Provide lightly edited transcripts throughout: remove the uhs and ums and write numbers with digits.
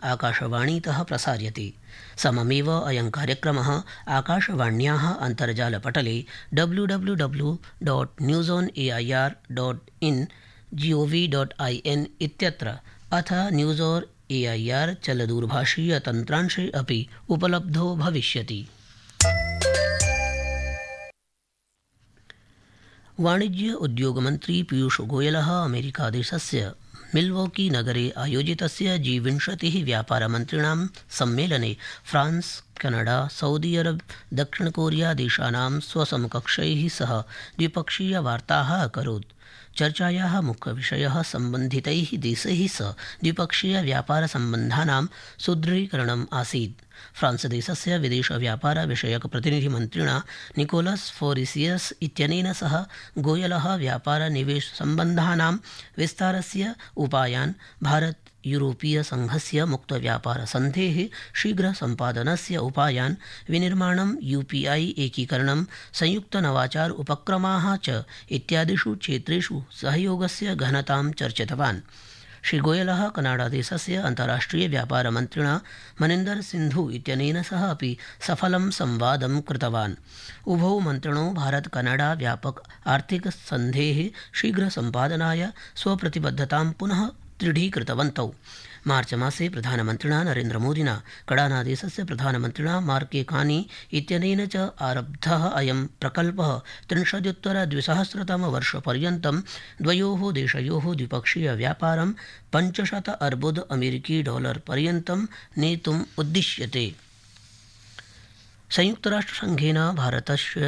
आकाशवाणीतः प्रसार्यते। सममेव अयं कार्यक्रमः आकाशवाण्याः अन्तर्जालपटले www.newsonair.in gov.in इत्यत्र अथ न्यूज़ ऑन एआईआर चलदूरभाषीय तन्त्रांशे अपि उपलब्धो भविष्यति। वाणिज्य उद्योग मन्त्री पीयूष गोयलः अमेरिकादेशस्य मिल्वॉकी नगरे आयोजितस्य G20 व्यापारमन्त्रिणां सम्मेलने फ्रांस, कनाडा, सऊदी अरब, दक्षिण कोरिया देशानां स्वसमकक्षैः सह द्विपक्षीय वार्ताः अकरोत्। चर्चायाः मुख्यविषयः सम्बन्धितैः देशैः सह द्विपक्षीय व्यापार सम्बन्धानां सुदृढीकरणम् आसीत्। फ्रांसदेशस्य विदेश व्यापार विषयक प्रतिनिधिमन्त्रिणा निकोलस फोरिसियस इत्यनेन सह गोयलः व्यापार निवेश सम्बन्धानां विस्तारस्य उपायान्, भारत यूरोपीय संघस्य मुक्त व्यापार सन्धेः शीघ्र सम्पादनस्य उपायान्, विनिर्माणं, यूपीआई एकीकरणं, संयुक्त नवाचार उपक्रमाः च इत्यादिषु क्षेत्रेषु सहयोगस्य घनतां चर्चितवान्। श्रीगोयलः कनाडादेशस्य अन्ताराष्ट्रिय व्यापारमन्त्रिणा मनिन्दर सिन्धु इत्यनेन सह अपि सफलं संवादं कृतवान्। उभौ मन्त्रिणौ भारत कनाडा व्यापक आर्थिक सन्धेः शीघ्र सम्पादनाय स्वप्रतिबद्धतां पुनः दृढीकृतवन्तौ। मार्च मासे प्रधानमन्त्रिणा नरेन्द्रमोदिना कनाडादेशस्य प्रधानमन्त्रिणा मार्के इत्यनेन च आरब्धः अयं प्रकल्पः 30-द्विसहस्रतमवर्षपर्यन्तं द्वयोः देशयोः द्विपक्षीय व्यापारं 500 अर्बुद अमेरिकी डॉलर पर्यन्तं नेतुम् उद्दिश्यते। संयुक्तराष्ट्रसंघेन भारतस्य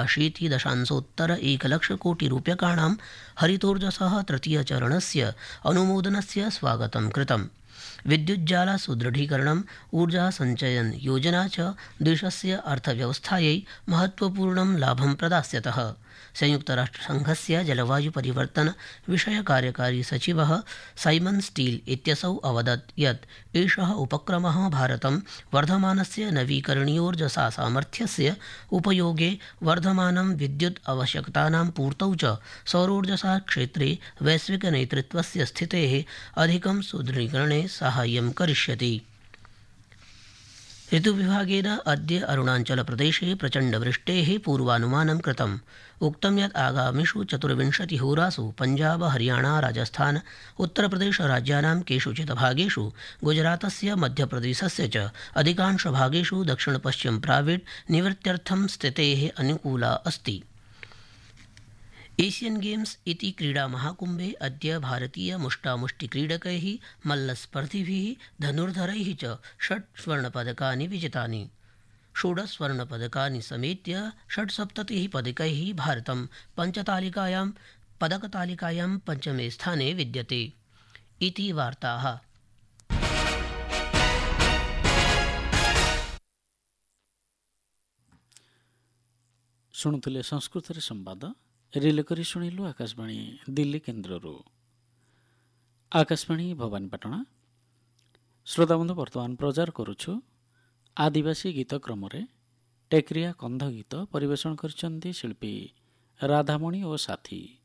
87.1 हरितोर्जसः तृतीयचरणस्य अनुमोदनस्य स्वागतं कृतम्। विद्युज्जाल सुदृढीकरणं, ऊर्जा संचयन योजना च देशस्य अर्थव्यवस्थायै महत्वपूर्णं लाभं प्रदास्यतः। संयुक्तराष्ट्रसंघस्य जलवायु परिवर्तन विषय कार्यकारी सचिवः साइमन स्टील इत्यसौ अवदत् यत् एषः उपक्रमः भारतं वर्धमानस्य नवीकरणीयोर्जसा सामर्थ्यस्य उपयोगे, वर्धमानं विद्युत् आवश्यकतानां पूर्तौ च सौरोर्जसा क्षेत्रे वैश्विक नेतृत्वस्य स्थितेः अधिकं सुदृढीकरणे साहाय्यं करिष्यति। ऋतुविभागेन अद्य अरुणाचलप्रदेशे प्रचण्डवृष्टेः पूर्वानुमानं कृतम्। उक्तं यत् आगामिषु 24 होरासु पञ्जाब, हरियाणा, राजस्थान, उत्तरप्रदेश राज्यानां केषुचित् भागेषु, गुजरातस्य मध्यप्रदेशस्य च अधिकांशभागेषु दक्षिणपश्चिम प्राविड् निवृत्त्यर्थं स्थितेः अनुकूला अस्ति। एशियन गेम्स इति क्रीडामहाकुम्भे अद्य भारतीय मुष्टामुष्टिक्रीडकैः, मल्लस्पर्धिभिः, धनुर्धरैः च 6 स्वर्णपदकानि विजितानि। 16 स्वर्णपदकानि समेत्य 76 पदकैः भारतं पदकतालिकायां पञ्चमे स्थाने विद्यते। इति वार्ताः। शुणुथिले संस्कृत संवाद रिले करी शुणिलु आकाशवाणी दिल्ली केन्द्ररू। आकाशवाणी भवानीपाटना। श्रोताबंधु वर्तमान प्रचार करुछु आदिवासी गीत क्रमरे टेक्रिया कंध गीत परिवेषण करछन्ति शिल्पी राधामणि और साथी।